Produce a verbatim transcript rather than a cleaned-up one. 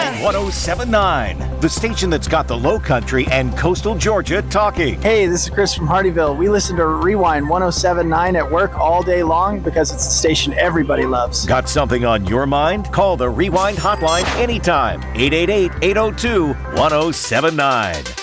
Rewind one oh seven nine, the station that's got the Low Country and coastal Georgia talking. Hey, this is Chris from Hardyville. We listen to Rewind one oh seven nine at work all day long because it's the station everybody loves. Got something on your mind? Call the Rewind hotline anytime. eight eight eight, eight oh two, one oh seven nine.